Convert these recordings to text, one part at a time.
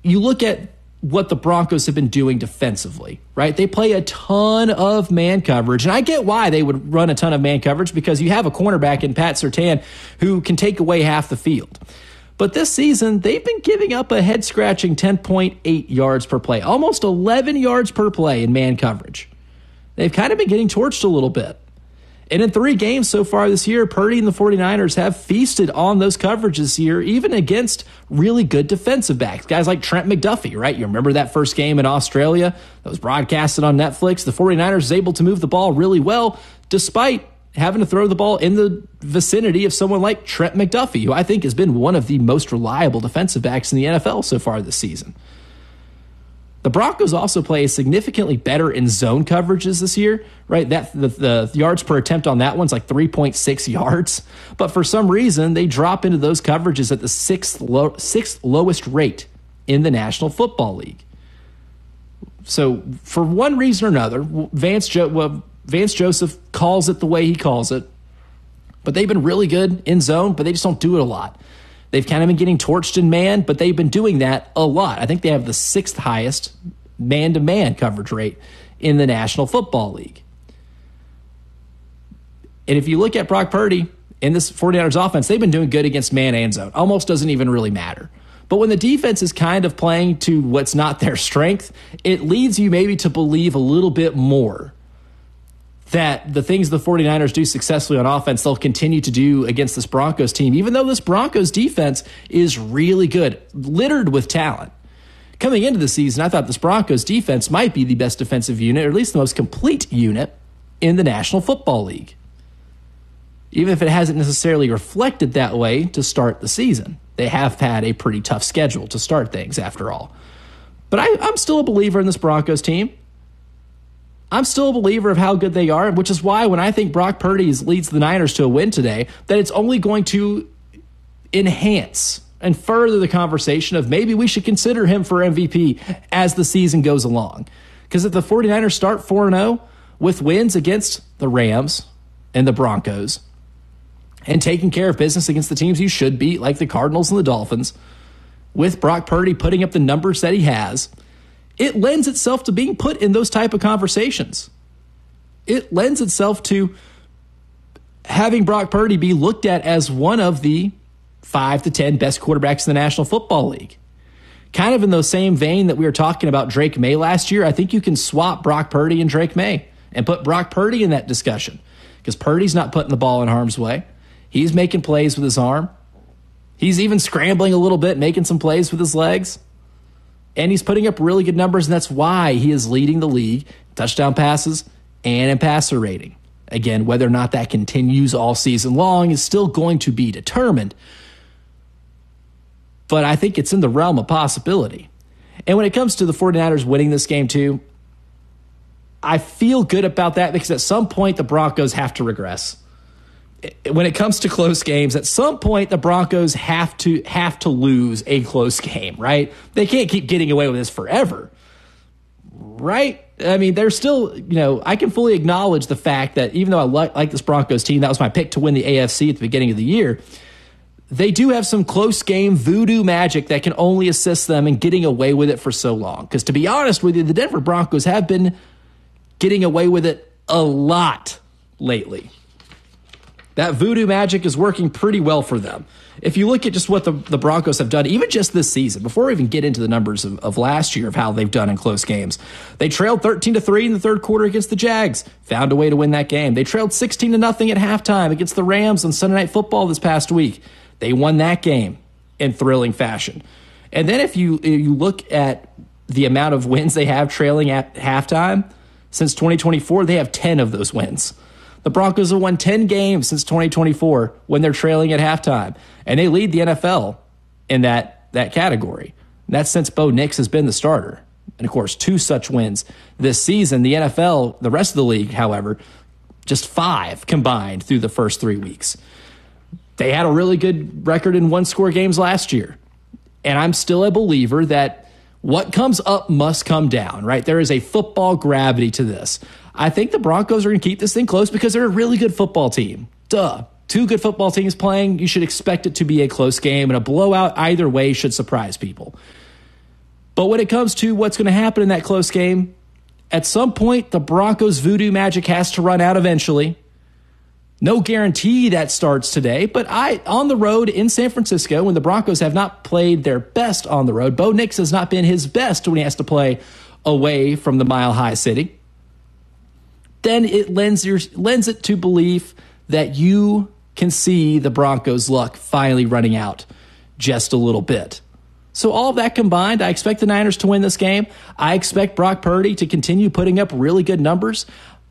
you look at what the Broncos have been doing defensively, right? They play a ton of man coverage, and I get why they would run a ton of man coverage because you have a cornerback in Pat Surtain who can take away half the field. But this season, they've been giving up a head-scratching 10.8 yards per play, almost 11 yards per play in man coverage. They've kind of been getting torched a little bit. And in 3 games so far this year, Purdy and the 49ers have feasted on those coverages this year, even against really good defensive backs. Guys like Trent McDuffie, right? You remember that first game in Australia that was broadcasted on Netflix? The 49ers was able to move the ball really well, despite having to throw the ball in the vicinity of someone like Trent McDuffie, who I think has been one of the most reliable defensive backs in the NFL so far this season. The Broncos also play significantly better in zone coverages this year, right? The yards per attempt on that one's like 3.6 yards. But for some reason, they drop into those coverages at the sixth lowest rate in the National Football League. So for one reason or another, Vance Joseph calls it the way he calls it. But they've been really good in zone, but they just don't do it a lot. They've kind of been getting torched in man, but they've been doing that a lot. I think they have the 6th highest man-to-man coverage rate in the National Football League. And if you look at Brock Purdy in this 49ers offense, they've been doing good against man and zone. Almost doesn't even really matter. But when the defense is kind of playing to what's not their strength, it leads you maybe to believe a little bit more that the things the 49ers do successfully on offense, they'll continue to do against this Broncos team, even though this Broncos defense is really good, littered with talent. Coming into the season, I thought this Broncos defense might be the best defensive unit, or at least the most complete unit in the National Football League. Even if it hasn't necessarily reflected that way to start the season. They have had a pretty tough schedule to start things, after all. But I'm still a believer in this Broncos team. I'm still a believer of how good they are, which is why when I think Brock Purdy leads the Niners to a win today, that it's only going to enhance and further the conversation of maybe we should consider him for MVP as the season goes along. Because if the 49ers start 4-0 with wins against the Rams and the Broncos and taking care of business against the teams you should beat, like the Cardinals and the Dolphins, with Brock Purdy putting up the numbers that he has, it lends itself to being put in those type of conversations. It lends itself to having Brock Purdy be looked at as one of the 5 to 10 best quarterbacks in the National Football League. Kind of in the same vein that we were talking about Drake May last year, I think you can swap Brock Purdy and Drake May and put Brock Purdy in that discussion because Purdy's not putting the ball in harm's way. He's making plays with his arm. He's even scrambling a little bit, making some plays with his legs. And he's putting up really good numbers, and that's why he is leading the league in touchdown passes and in passer rating. Again, whether or not that continues all season long is still going to be determined. But I think it's in the realm of possibility. And when it comes to the 49ers winning this game too, I feel good about that because at some point the Broncos have to regress. When it comes to close games, at some point the Broncos have to lose a close game, right? They can't keep getting away with this forever, right? I mean, they're still, I can fully acknowledge the fact that even though I like this Broncos team, that was my pick to win the AFC at the beginning of the year, they do have some close game voodoo magic that can only assist them in getting away with it for so long. Because to be honest with you, the Denver Broncos have been getting away with it a lot lately. That voodoo magic is working pretty well for them. If you look at just what the Broncos have done, even just this season, before we even get into the numbers of last year of how they've done in close games, they trailed 13-3 in the third quarter against the Jags, found a way to win that game. They trailed 16-0 at halftime against the Rams on Sunday Night Football this past week. They won that game in thrilling fashion. And then if you look at the amount of wins they have trailing at halftime, since 2024, they have 10 of those wins. The Broncos have won 10 games since 2024 when they're trailing at halftime. And they lead the NFL in that category. And that's since Bo Nix has been the starter. And, of course, 2 such wins this season. The NFL, the rest of the league, however, just 5 combined through the first 3 weeks. They had a really good record in one-score games last year. And I'm still a believer that what comes up must come down, right? There is a football gravity to this. I think the Broncos are going to keep this thing close because they're a really good football team. Duh. 2 good football teams playing, you should expect it to be a close game, and a blowout either way should surprise people. But when it comes to what's going to happen in that close game, at some point, the Broncos' voodoo magic has to run out eventually. No guarantee that starts today, but on the road in San Francisco, when the Broncos have not played their best on the road, Bo Nix has not been his best when he has to play away from the Mile High City, then it lends it to belief that you can see the Broncos' luck finally running out just a little bit. So all of that combined, I expect the Niners to win this game. I expect Brock Purdy to continue putting up really good numbers.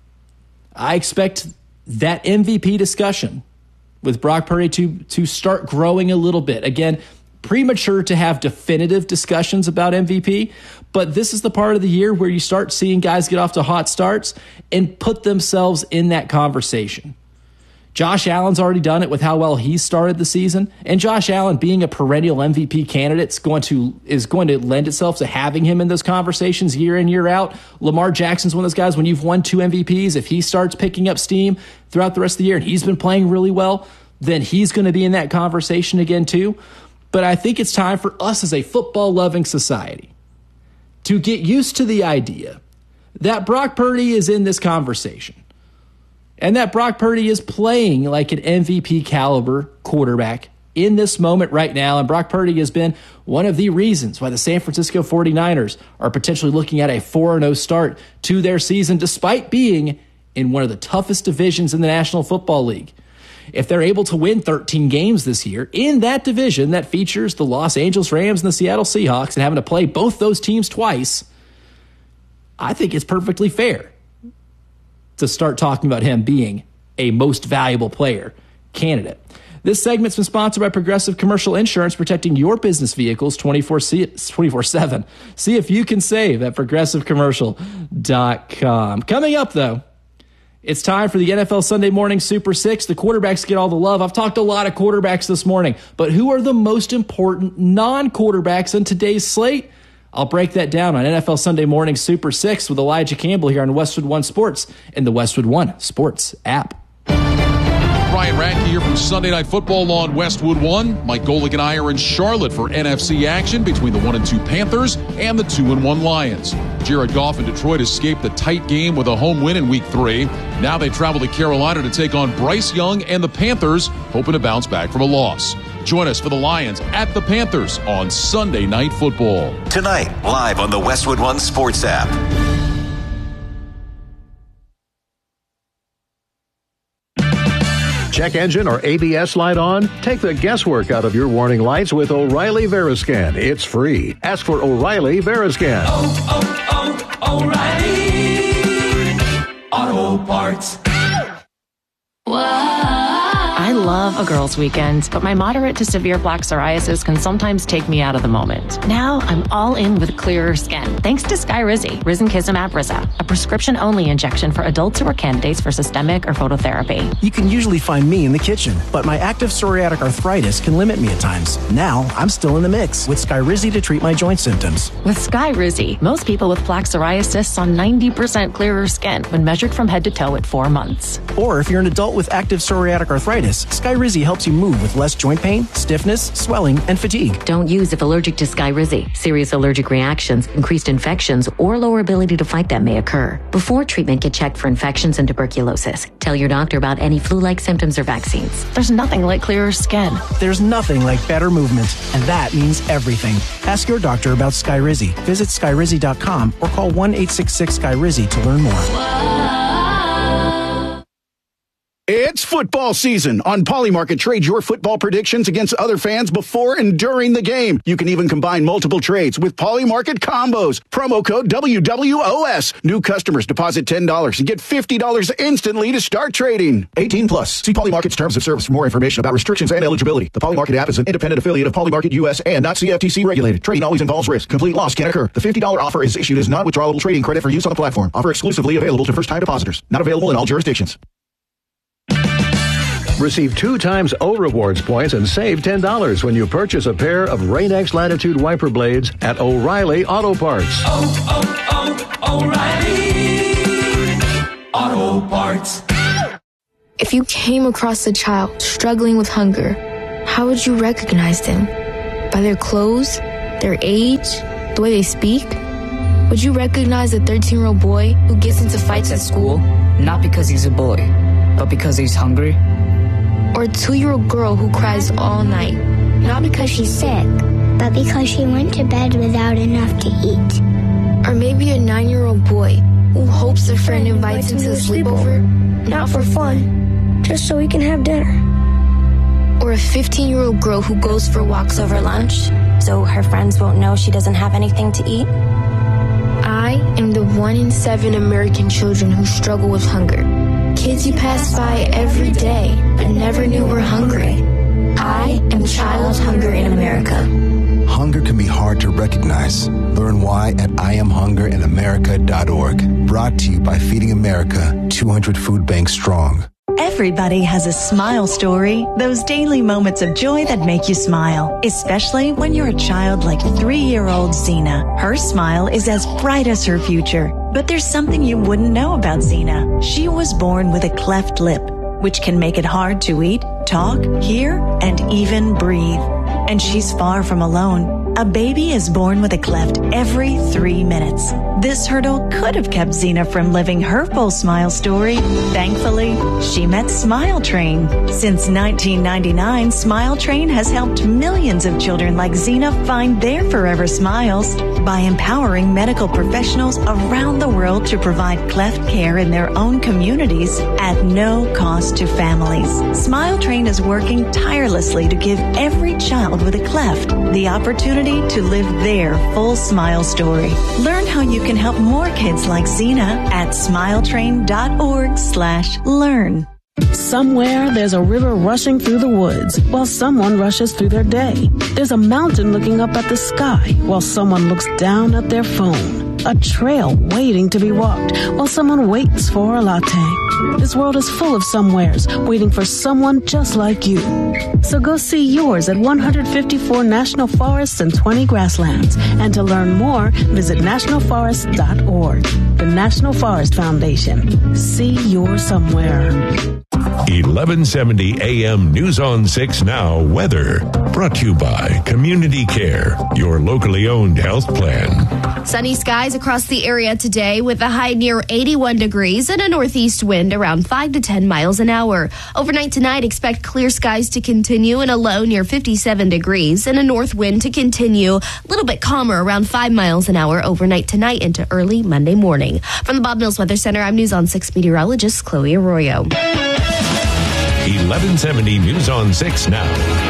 I expect that MVP discussion with Brock Purdy to start growing a little bit. Again, premature to have definitive discussions about MVP, but this is the part of the year where you start seeing guys get off to hot starts and put themselves in that conversation. Josh Allen's already done it with how well he started the season, and Josh Allen being a perennial MVP candidate is going to lend itself to having him in those conversations year in, year out. Lamar Jackson's one of those guys, when you've won 2 MVPs, if he starts picking up steam throughout the rest of the year and he's been playing really well, then he's going to be in that conversation again too. But I think it's time for us as a football-loving society to get used to the idea that Brock Purdy is in this conversation and that Brock Purdy is playing like an MVP caliber quarterback in this moment right now. And Brock Purdy has been one of the reasons why the San Francisco 49ers are potentially looking at a 4-0 start to their season, despite being in one of the toughest divisions in the National Football League. If they're able to win 13 games this year in that division that features the Los Angeles Rams and the Seattle Seahawks and having to play both those teams twice, I think it's perfectly fair to start talking about him being a most valuable player candidate. This segment's been sponsored by Progressive Commercial Insurance, protecting your business vehicles 24/7. See if you can save at progressivecommercial.com. Coming up, though, it's time for the NFL Sunday Morning Super 6. The quarterbacks get all the love. I've talked a lot of quarterbacks this morning, but who are the most important non-quarterbacks in today's slate? I'll break that down on NFL Sunday Morning Super 6 with Elijah Campbell here on Westwood One Sports and the Westwood One Sports app. Ryan Radke here from Sunday Night Football on Westwood One. Mike Golick and I are in Charlotte for NFC action between the 1-2 Panthers and the 2-1 Lions. Jared Goff and Detroit escaped the tight game with a home win in Week 3. Now they travel to Carolina to take on Bryce Young and the Panthers, hoping to bounce back from a loss. Join us for the Lions at the Panthers on Sunday Night Football. Tonight, live on the Westwood One Sports app. Check engine or ABS light on? Take the guesswork out of your warning lights with O'Reilly Veriscan. It's free. Ask for O'Reilly Veriscan. O'Reilly Auto Parts. I love a girls' weekend, but my moderate to severe plaque psoriasis can sometimes take me out of the moment. Now I'm all in with clearer skin, thanks to Skyrizi, Risankizumab Risa, a prescription-only injection for adults who are candidates for systemic or phototherapy. You can usually find me in the kitchen, but my active psoriatic arthritis can limit me at times. Now I'm still in the mix with Skyrizi to treat my joint symptoms. With Skyrizi, most people with plaque psoriasis saw 90% clearer skin when measured from head to toe at 4 months. Or if you're an adult with active psoriatic arthritis, Skyrizi helps you move with less joint pain, stiffness, swelling, and fatigue. Don't use if allergic to Skyrizi. Serious allergic reactions, increased infections, or lower ability to fight them may occur. Before treatment, get checked for infections and tuberculosis. Tell your doctor about any flu-like symptoms or vaccines. There's nothing like clearer skin. There's nothing like better movement, and that means everything. Ask your doctor about Skyrizi. Visit Skyrizi.com or call 1-866-SKYRIZI to learn more. It's football season. On Polymarket, trade your football predictions against other fans before and during the game. You can even combine multiple trades with Polymarket combos. Promo code WWOS. New customers deposit $10 and get $50 instantly to start trading. 18 plus. See Polymarket's terms of service for more information about restrictions and eligibility. The Polymarket app is an independent affiliate of Polymarket US and not CFTC regulated. Trading always involves risk. Complete loss can occur. The $50 offer is issued as non-withdrawable trading credit for use on the platform. Offer exclusively available to first-time depositors. Not available in all jurisdictions. Receive 2 times O Rewards points and save $10 when you purchase a pair of Rain-X Latitude wiper blades at O'Reilly Auto Parts. O'Reilly Auto Parts. If you came across a child struggling with hunger, how would you recognize them? By their clothes, their age, The way they speak? Would you recognize a 13-year-old boy who gets into fights at school? Not because he's a boy, but because he's hungry. Or a 2-year-old girl who cries all night? Not because she's sick, but because she went to bed without enough to eat. Or maybe a 9-year-old boy who hopes a friend invites him to a sleepover, not for fun, just so he can have dinner. Or a 15-year-old girl who goes for walks over lunch, so her friends won't know she doesn't have anything to eat. I am the 1 in 7 American children who struggle with hunger. Kids you pass by every day but never knew were hungry. I am child hunger in America. Hunger can be hard to recognize. Learn why at IamHungerInAmerica.org. Brought to you by Feeding America, 200 Food Banks Strong. Everybody has a smile story, those daily moments of joy that make you smile, especially when you're a child like 3-year-old Zena. Her smile is as bright as her future. But there's something you wouldn't know about Zena. She was born with a cleft lip, which can make it hard to eat, talk, hear, and even breathe. And she's far from alone. A baby is born with a cleft every 3 minutes. This hurdle could have kept Zena from living her full smile story. Thankfully, she met Smile Train. Since 1999, Smile Train has helped millions of children like Zena find their forever smiles by empowering medical professionals around the world to provide cleft care in their own communities at no cost to families. Smile Train is working tirelessly to give every child with a cleft the opportunity to live their full smile story. Learn how you can help more kids like Zena at smiletrain.org/learn. Somewhere there's a river rushing through the woods while someone rushes through their day. There's a mountain looking up at the sky while someone looks down at their phone. A trail waiting to be walked while someone waits for a latte. This world is full of somewheres waiting for someone just like you. So go see yours at 154 national forests and 20 grasslands. And to learn more, visit nationalforest.org. The National Forest Foundation. See your somewhere. 1170 AM News on 6 Now weather. Brought to you by Community Care, your locally owned health plan. Sunny skies across the area today with a high near 81 degrees and a northeast wind around 5 to 10 miles an hour. Overnight tonight, expect clear skies to continue and a low near 57 degrees and a north wind to continue a little bit calmer around 5 miles an hour overnight tonight into early Monday morning. From the Bob Mills Weather Center, I'm News on 6 meteorologist Chloe Arroyo. 1170 News on 6 Now.